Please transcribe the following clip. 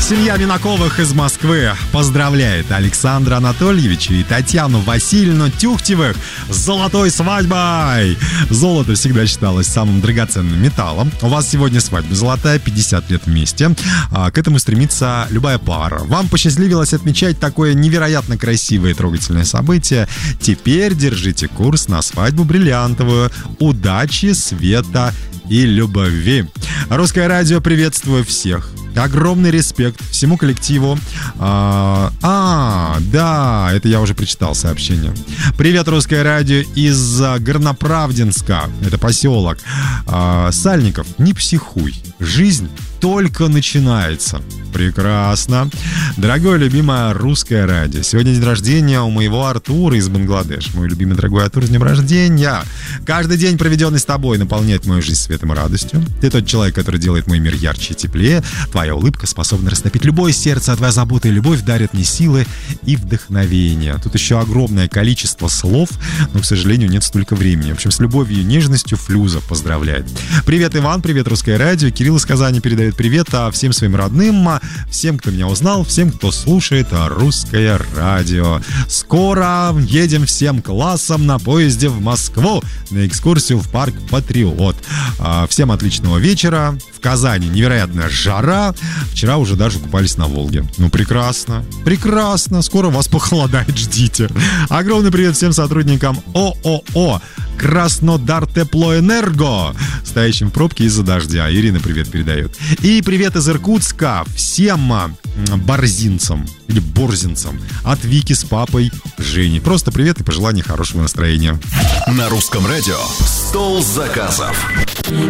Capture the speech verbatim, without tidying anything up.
Семья Минаковых из Москвы поздравляет Александра Анатольевича и Татьяну Васильевну Тюхтевых с золотой свадьбой. Золото всегда считалось самым драгоценным металлом. У вас сегодня свадьба золотая, пятьдесят лет вместе. А к этому стремится любая пара. Вам посчастливилось отмечать такое невероятно красивое и трогательное событие. Теперь держите курс на свадьбу бриллиантовую. Удачи, света и любви. Русское радио, приветствую всех. Огромный респект всему коллективу. А, а, да, это я уже прочитал сообщение. Привет, Русское радио из Горноправдинска. Это поселок. А, Сальников, не психуй. Жизнь только начинается. Прекрасно. Дорогое, любимое Русское радио. Сегодня день рождения у моего Артура из Бангладеш. Мой любимый, дорогой Артур, с днем рождения. Каждый день, проведенный с тобой, наполняет мою жизнь светом и радостью. Ты тот человек, который делает мой мир ярче и теплее. Твоя улыбка способна растопить любое сердце, а твоя забота и любовь дарят мне силы и вдохновение. Тут еще огромное количество слов, но, к сожалению, нет столько времени. В общем, с любовью и нежностью Флюза поздравляет. Привет, Иван, привет, Русское радио. Кирилл из Казани передает привет а всем своим родным, всем, кто меня узнал, всем, кто слушает Русское радио. Скоро едем всем классом на поезде в Москву на экскурсию в парк Патриот. Всем отличного вечера. В Казани невероятная жара. Вчера уже даже купались на Волге. Ну, прекрасно. Прекрасно. Скоро вас похолодает, ждите. Огромный привет всем сотрудникам ООО Краснодар Теплоэнерго, стоящим в пробке из-за дождя. Ирина привет передает. И привет из Иркутска всем борзинцам или борзинцам от Вики с папой Женей. Просто привет и пожелание хорошего настроения. На Русском радио «Стол заказов».